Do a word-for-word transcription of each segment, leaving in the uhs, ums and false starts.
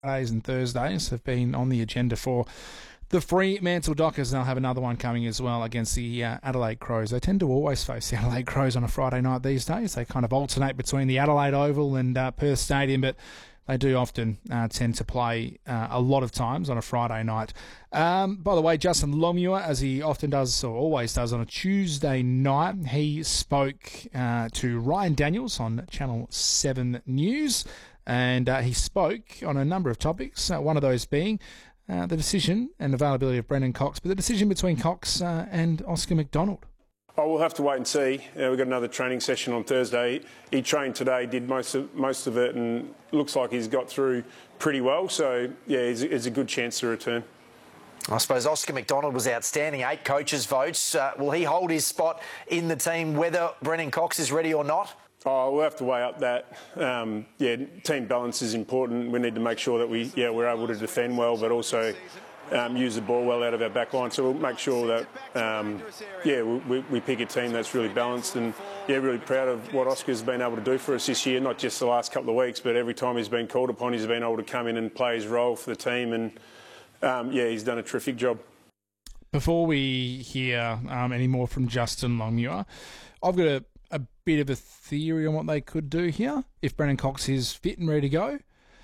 Fridays and Thursdays have been on the agenda for the Fremantle Dockers, and they'll have another one coming as well against the uh, Adelaide Crows. They tend to always face the Adelaide Crows on a Friday night these days. They kind of alternate between the Adelaide Oval and uh, Perth Stadium, but they do often uh, tend to play uh, a lot of times on a Friday night. Um, by the way, Justin Longmuir, as he often does or always does on a Tuesday night, he spoke uh, to Ryan Daniels on Channel seven News, and uh, he spoke on a number of topics, uh, one of those being uh, the decision and availability of Brendan Cox, but the decision between Cox uh, and Oscar McDonald. Oh, we'll have to wait and see. Uh, we've got another training session on Thursday. He trained today, did most of most of it, and looks like he's got through pretty well. So, yeah, it's, it's a good chance to return. I suppose Oscar McDonald was outstanding, eight coaches' votes. Uh, will he hold his spot in the team whether Brendan Cox is ready or not? Oh, we'll have to weigh up that. Um, yeah, team balance is important. We need to make sure that we, yeah, we're able to defend well, but also Um, use the ball well out of our back line, so we'll make sure that um, yeah we, we pick a team that's really balanced, and yeah really proud of what Oscar's been able to do for us this year, not just the last couple of weeks, but every time he's been called upon he's been able to come in and play his role for the team, and um, yeah he's done a terrific job. Before we hear um, any more from Justin Longmuir, I've got a, a bit of a theory on what they could do here. If Brendan Cox is fit and ready to go,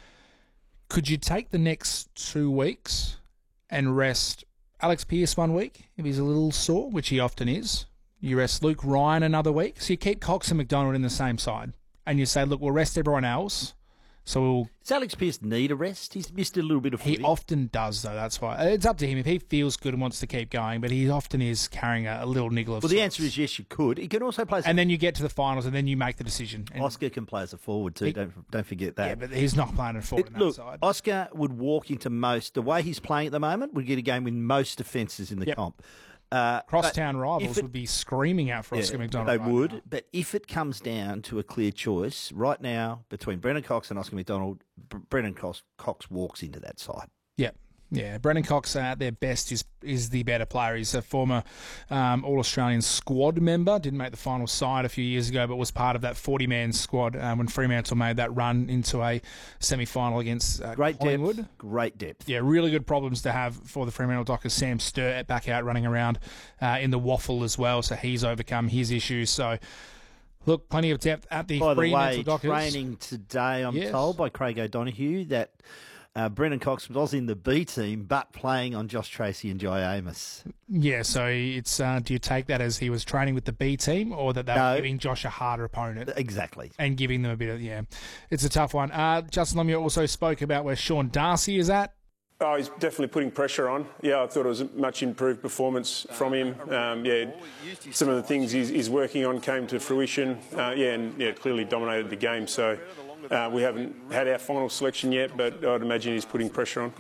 could you take the next two weeks and rest Alex Pearce one week if he's a little sore, which he often is? You rest Luke Ryan another week. So you keep Cox and McDonald in the same side. And you say, look, we'll rest everyone else. So we'll... Does Alex Pearce need a rest? He's missed a little bit of footy. He often does, though. That's why. It's up to him. If he feels good and wants to keep going, but he often is carrying a, a little niggle of Well, the sorts. answer is yes, you could. He can also play... And then you get to the finals and then you make the decision. And Oscar can play as a forward too, he, don't don't forget that. Yeah, but he's not playing a forward it, in that look, side. Oscar would walk into most... The way he's playing at the moment would get a game with most defences in the yep. comp. Uh, Crosstown rivals it, would be screaming out for yeah, Oscar McDonald. They right would, now. But if it comes down to a clear choice, right now, between Brendan Cox and Oscar McDonald, B- Brendan Cox, Cox walks into that side. Yeah. Yeah, Brendan Cox uh, at their best is is the better player. He's a former um, All-Australian squad member. Didn't make the final side a few years ago, but was part of that forty-man squad um, when Fremantle made that run into a semi-final against uh, Great Collingwood. depth. Great depth. Yeah, really good problems to have for the Fremantle Dockers. Sam Sturt back out running around uh, in the waffle as well, so he's overcome his issues. So, look, plenty of depth at the By the Fremantle way, Dockers. training today, I'm yes. told, by Craig O'Donoghue that uh, Brendan Cox was in the B team, but playing on Josh Tracy and Jai Amos. Yeah, so it's uh, do you take that as he was training with the B team, or that they No. were giving Josh a harder opponent? Exactly. And giving them a bit of, yeah, it's a tough one. Uh, Justin Longmuir also spoke about where Sean Darcy is at. Oh, he's definitely putting pressure on. Yeah, I thought it was a much improved performance from him. Um, yeah, some of the things he's, he's working on came to fruition. Uh, yeah, and yeah, clearly dominated the game. So uh, we haven't had our final selection yet, but I'd imagine he's putting pressure on.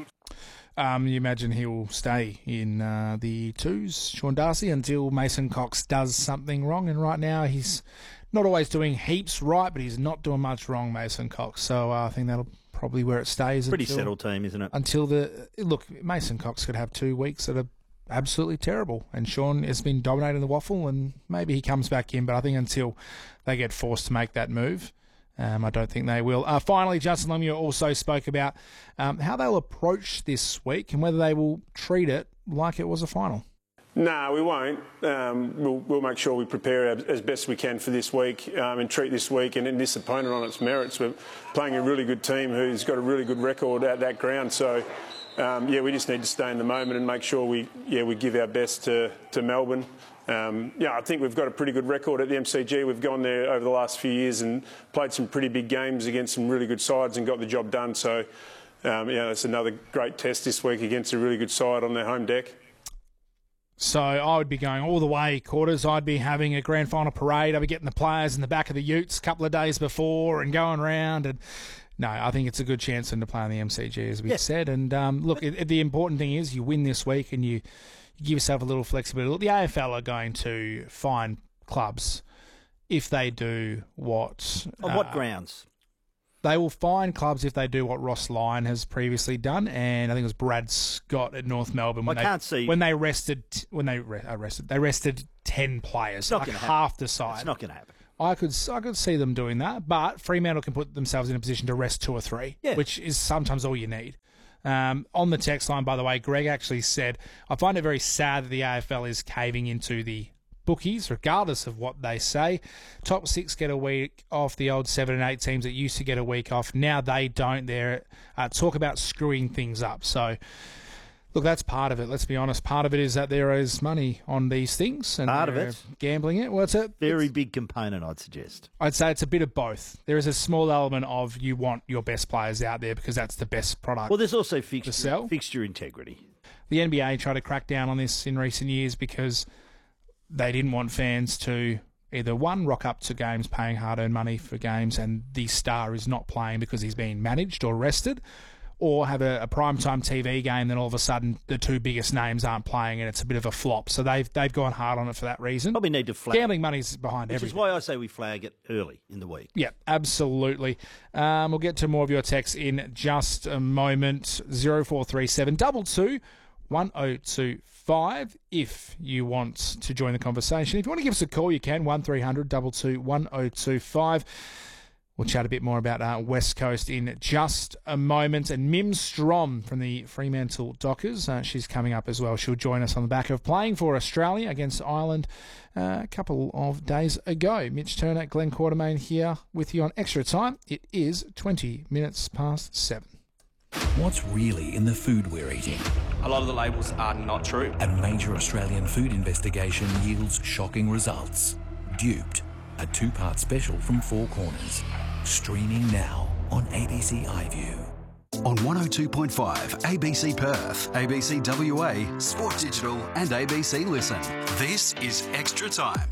Um, you imagine he'll stay in uh, the twos, Sean Darcy, until Mason Cox does something wrong. And right now he's not always doing heaps right, but he's not doing much wrong, Mason Cox. So uh, I think that'll probably where it stays. Pretty until, settled team, isn't it? Until the look, Mason Cox could have two weeks that are absolutely terrible, and Sean has been dominating the waffle, and maybe he comes back in. But I think until they get forced to make that move, um, I don't think they will. Uh, finally, Justin Longmuir also spoke about um, how they'll approach this week and whether they will treat it like it was a final. No, we won't. Um, we'll, we'll make sure we prepare as best we can for this week um, and treat this week and, and this opponent on its merits. We're playing a really good team who's got a really good record at that ground. So, um, yeah, we just need to stay in the moment and make sure we, yeah, we give our best to, to Melbourne. Um, yeah, I think we've got a pretty good record at the M C G. We've gone there over the last few years and played some pretty big games against some really good sides and got the job done. So, um, yeah, it's another great test this week against a really good side on their home deck. So I would be going all the way quarters. I'd be having a grand final parade. I'd be getting the players in the back of the utes a couple of days before and going around. And no, I think it's a good chance for them to play on the M C G, as we've yes. said. And um, look, it, it, the important thing is you win this week and you, you give yourself a little flexibility. Look, the A F L are going to find clubs if they do what... On uh, what grounds? They will find clubs if they do what Ross Lyon has previously done, and I think it was Brad Scott at North Melbourne when I they can't see when they rested when they re- arrested they rested ten players, not like gonna half happen. the side. It's not going to happen. I could I could see them doing that, but Fremantle can put themselves in a position to rest two or three, Yeah. which is sometimes all you need. Um, on the text line, by the way, Greg actually said, I find it very sad that the A F L is caving into the bookies, regardless of what they say. Top six get a week off. The old seven and eight teams that used to get a week off, now they don't. They're uh, talk about screwing things up. So, look, that's part of it. Let's be honest. Part of it is that there is money on these things, and Part of they're it. gambling it. Well, it's a Very it's- big component, I'd suggest. I'd say it's a bit of both. There is a small element of you want your best players out there because that's the best product. Well, there's also fixture, sell? fixture integrity. The N B A tried to crack down on this in recent years because they didn't want fans to either, one, rock up to games paying hard-earned money for games and the star is not playing because he's being managed or rested, or have a, a primetime T V game, then all of a sudden the two biggest names aren't playing and it's a bit of a flop. So they've they've gone hard on it for that reason. Probably need to flag. Gambling money's behind Which everything. is why I say we flag it early in the week. Yeah, absolutely. Um, we'll get to more of your texts in just a moment. zero four three seven two two one zero two five if you want to join the conversation. If you want to give us a call, you can. one three hundred two two one zero two five. We'll chat a bit more about uh, West Coast in just a moment. And Mim Strom from the Fremantle Dockers, uh, she's coming up as well. She'll join us on the back of playing for Australia against Ireland uh, a couple of days ago. Mitch Turner, Glenn Quartermain here with you on Extra Time. It is twenty minutes past seven. What's really in the food we're eating? A lot of the labels are not true. A major Australian food investigation yields shocking results. Duped, a two-part special from Four Corners. Streaming now on A B C iView. On one oh two point five, A B C Perth, A B C W A, Sport Digital and A B C Listen. This is Extra Time.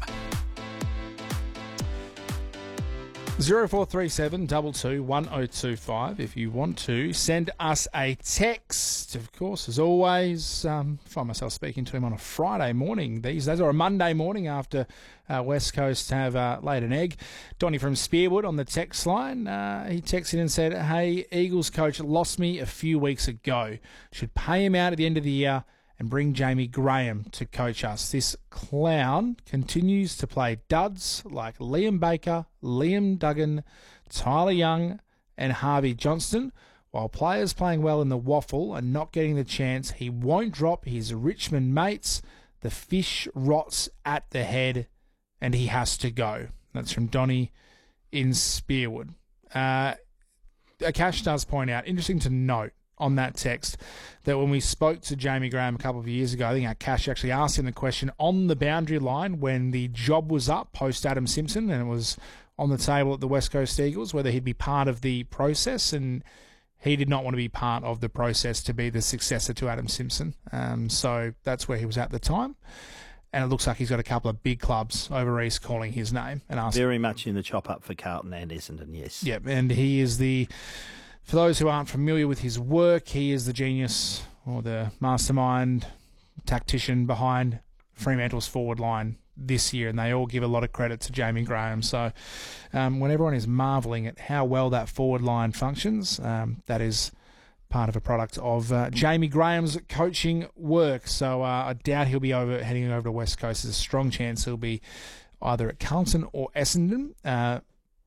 zero four three seven two two one zero two five if you want to send us a text. Of course, as always, um, find myself speaking to him on a Friday morning these days, or a Monday morning after uh, West Coast have uh, laid an egg. Donny from Spearwood on the text line. Uh, he texted in and said, hey, Eagles coach lost me a few weeks ago. Should pay him out at the end of the year and bring Jamie Graham to coach us. This clown continues to play duds like Liam Baker, Liam Duggan, Tyler Young and Harvey Johnston, while players playing well in the waffle are not getting the chance. He won't drop his Richmond mates. The fish rots at the head and he has to go. That's from Donny in Spearwood. Uh, Akash does point out, interesting to note, on that text, that when we spoke to Jamie Graham a couple of years ago, I think our Cash actually asked him the question on the boundary line when the job was up post Adam Simpson and it was on the table at the West Coast Eagles whether he'd be part of the process, and he did not want to be part of the process to be the successor to Adam Simpson. Um, so that's where he was at the time. And it looks like he's got a couple of big clubs over east calling his name and asking. Very much in the chop up for Carlton and Essendon, yes. Yeah, and he is the... For those who aren't familiar with his work, he is the genius or the mastermind tactician behind Fremantle's forward line this year, and they all give a lot of credit to Jamie Graham. So um, when everyone is marvelling at how well that forward line functions, um, that is part of a product of uh, Jamie Graham's coaching work. So uh, I doubt he'll be over heading over to West Coast. There's a strong chance he'll be either at Carlton or Essendon. Uh,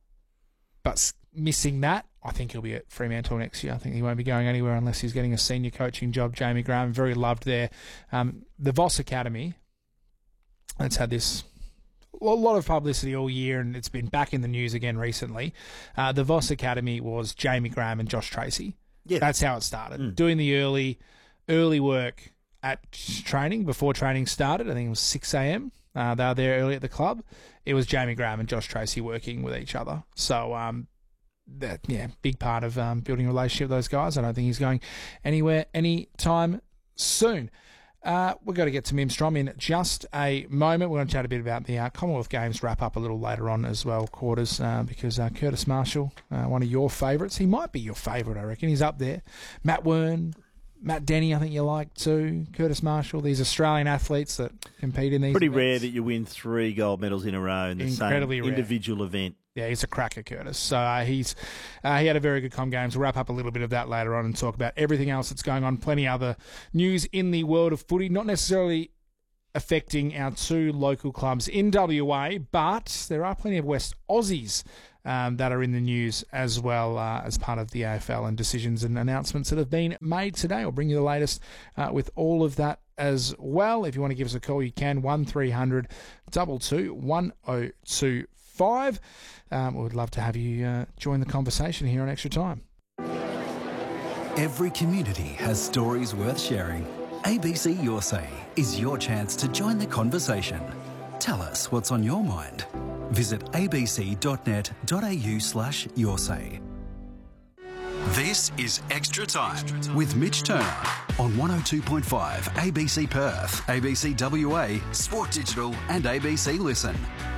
but missing that, I think he'll be at Fremantle next year. I think he won't be going anywhere unless he's getting a senior coaching job. Jamie Graham, very loved there. Um, the Voss Academy, it's had this a lot of publicity all year, and it's been back in the news again recently. Uh, the Voss Academy was Jamie Graham and Josh Tracy. Yeah. That's how it started. Mm. Doing the early, early work at training, before training started. I think it was six a.m. Uh, they were there early at the club. It was Jamie Graham and Josh Tracy working with each other. So, um, that, yeah, big part of um, building a relationship with those guys. I don't think he's going anywhere anytime soon. Uh, we've got to get to Mim Strom in just a moment. We're going to chat a bit about the uh, Commonwealth Games wrap up a little later on as well, quarters, uh, because uh, Curtis Marshall, uh, one of your favourites, he might be your favourite, I reckon. He's up there. Matt Wern, Matt Denny, I think you like too. Curtis Marshall, these Australian athletes that compete in these Pretty events. rare that you win three gold medals in a row in the Incredibly same rare. individual event. Yeah, he's a cracker, Curtis. So uh, he's uh, he had a very good Com Games. We'll wrap up a little bit of that later on and talk about everything else that's going on. Plenty other news in the world of footy, not necessarily affecting our two local clubs in W A, but there are plenty of West Aussies um, that are in the news as well uh, as part of the A F L and decisions and announcements that have been made today. I'll bring you the latest uh, with all of that as well. If you want to give us a call, you can, one three hundred two two one oh two five. Um, we would love to have you uh, join the conversation here on Extra Time. Every community has stories worth sharing. A B C Your Say is your chance to join the conversation. Tell us what's on your mind. Visit abc.net.au slash your say. This is Extra Time with Mitch Turner on one oh two point five A B C Perth, A B C W A, Sport Digital and A B C Listen.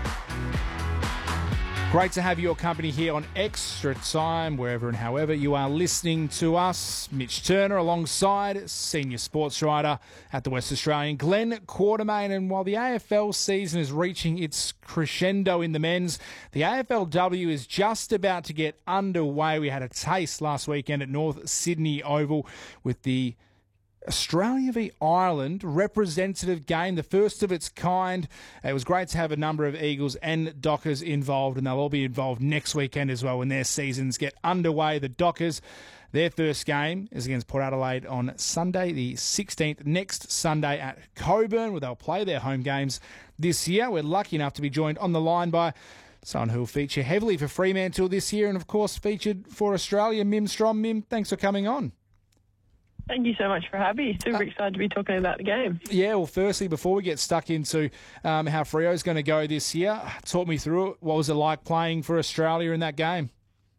Great to have your company here on Extra Time, wherever and however you are listening to us. Mitch Turner alongside senior sports writer at the West Australian, Glenn Quartermain. And while the A F L season is reaching its crescendo in the men's, the A F L W is just about to get underway. We had a taste last weekend at North Sydney Oval with the Australia v Ireland representative game, the first of its kind. It was great to have a number of Eagles and Dockers involved, and they'll all be involved next weekend as well when their seasons get underway. The Dockers, their first game is against Port Adelaide on Sunday the sixteenth, next Sunday at Coburn, where they'll play their home games this year. We're lucky enough to be joined on the line by someone who will feature heavily for Fremantle this year and, of course, featured for Australia, Mim Strom. Mim, thanks for coming on. Thank you so much for having me. Super uh, excited to be talking about the game. Yeah, well, firstly, before we get stuck into um, how Freo's going to go this year, talk me through it. What was it like playing for Australia in that game?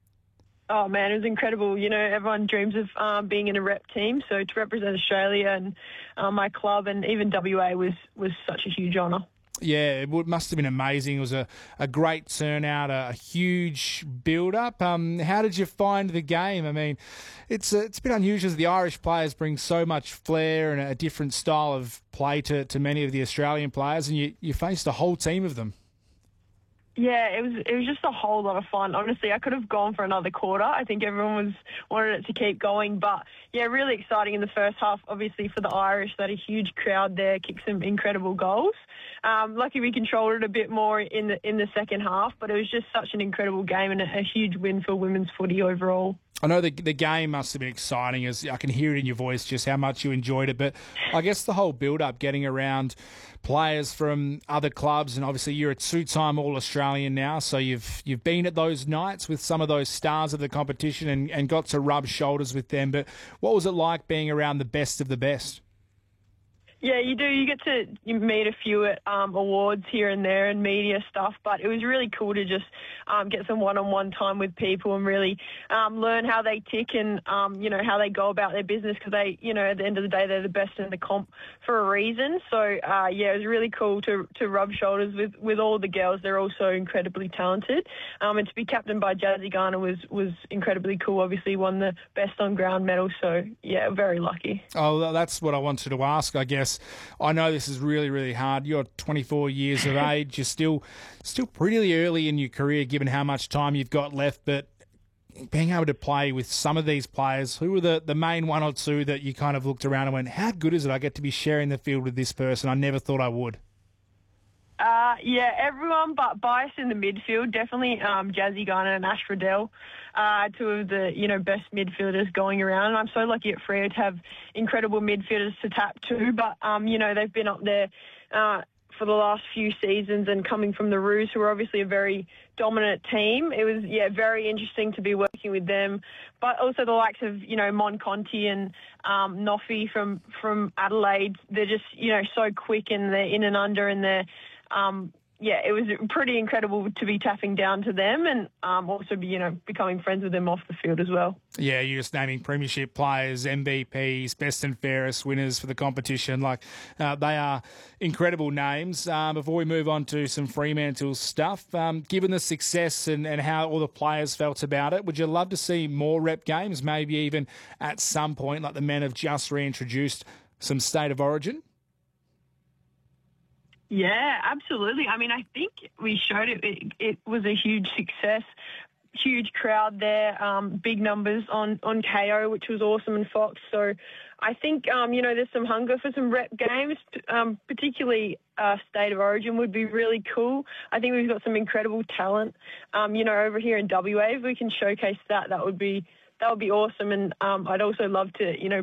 Oh, man, it was incredible. You know, everyone dreams of um, being in a rep team, so to represent Australia and uh, my club and even W A was, was such a huge honour. Yeah, it must have been amazing. It was a, a great turnout, a, a huge build-up. Um, how did you find the game? I mean, it's a, it's a bit unusual as the Irish players bring so much flair and a different style of play to, to many of the Australian players, and you, you faced a whole team of them. Yeah, it was it was just a whole lot of fun. Honestly, I could have gone for another quarter. I think everyone was wanted it to keep going. But, yeah, really exciting in the first half, obviously, for the Irish. They had a huge crowd there, kicked some incredible goals. Um, lucky we controlled it a bit more in the in the second half, but it was just such an incredible game and a, a huge win for women's footy overall. I know the the game must have been exciting, as I can hear it in your voice just how much you enjoyed it. But I guess the whole build-up, getting around players from other clubs, and obviously you're a two-time All-Australian now, so you've you've been at those nights with some of those stars of the competition and, and got to rub shoulders with them. But what was it like being around the best of the best? Yeah, you do. You get to meet a few at um, awards here and there and media stuff, but it was really cool to just um, get some one-on-one time with people and really um, learn how they tick and, um, you know, how they go about their business because they, you know, at the end of the day, they're the best in the comp for a reason. So, uh, yeah, it was really cool to to rub shoulders with, with all the girls. They're all so incredibly talented. Um, and to be captained by Jazzy Garner was, was incredibly cool. Obviously won the best on-ground medal, so, yeah, very lucky. Oh, that's what I wanted to ask, I guess. I know this is really, really hard. You're twenty-four years of age. You're still still pretty early in your career given how much time you've got left. But being able to play with some of these players, who were the, the main one or two that you kind of looked around and went, how good is it I get to be sharing the field with this person? I never thought I would. Uh, yeah, everyone but bias in the midfield. Definitely um, Jazzy Garner and Ash Riddell, uh, two of the you know best midfielders going around. And I'm so lucky at Freo to have incredible midfielders to tap to. But um, you know they've been up there uh, for the last few seasons and coming from the Roos, who are obviously a very dominant team. It was yeah very interesting to be working with them. But also the likes of you know Mon Conti and um, Noffy from from Adelaide. They're just you know so quick and they're in and under and they're Um, yeah, it was pretty incredible to be tapping down to them and um, also, be, you know, becoming friends with them off the field as well. Yeah, you're just naming premiership players, M V Ps, best and fairest winners for the competition. Like, uh, they are incredible names. Um, before we move on to some Fremantle stuff, um, given the success and, and how all the players felt about it, would you love to see more rep games, maybe even at some point, like the men have just reintroduced some State of Origin? Yeah, absolutely. I mean, I think we showed it. It, it was a huge success huge crowd there, um, big numbers on, on K O, which was awesome, and Fox. So I think, um, you know, there's some hunger for some rep games, um, particularly uh, State of Origin would be really cool. I think we've got some incredible talent, um, you know, over here in W A. If we can showcase that, that would be that would be awesome. And um, I'd also love to, you know,